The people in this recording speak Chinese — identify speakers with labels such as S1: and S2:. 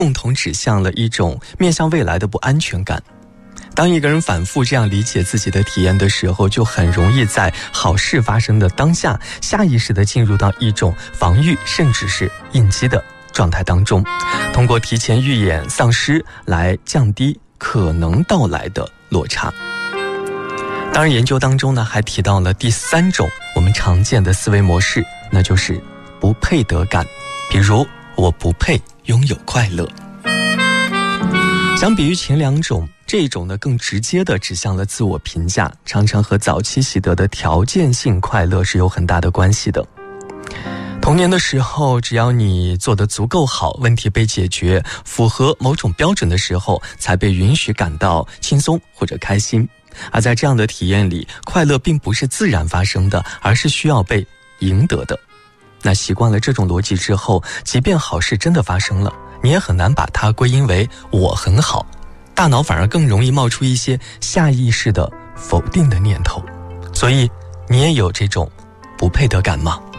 S1: 共同指向了一种面向未来的不安全感。当一个人反复这样理解自己的体验的时候，就很容易在好事发生的当下，下意识地进入到一种防御甚至是应激的状态当中，通过提前预演丧失来降低可能到来的落差。当然研究当中呢，还提到了第3种我们常见的思维模式，那就是不配得感。比如我不配拥有快乐。相比于前2种，这种呢更直接地指向了自我评价，常常和早期习得的条件性快乐是有很大的关系的。童年的时候，只要你做得足够好，问题被解决，符合某种标准的时候，才被允许感到轻松或者开心。而在这样的体验里，快乐并不是自然发生的，而是需要被赢得的。那习惯了这种逻辑之后，即便好事真的发生了，你也很难把它归因为我很好，大脑反而更容易冒出一些下意识的否定的念头。所以你也有这种不配得感吗？